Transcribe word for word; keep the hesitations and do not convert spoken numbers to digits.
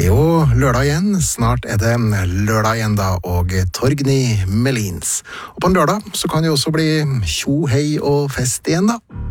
er jo lørdag igjen, snart er det lørdag igjen da, og Torgny Melins. Og på en lørdag så kan det jo også bli tjo, hei og fest igjen da.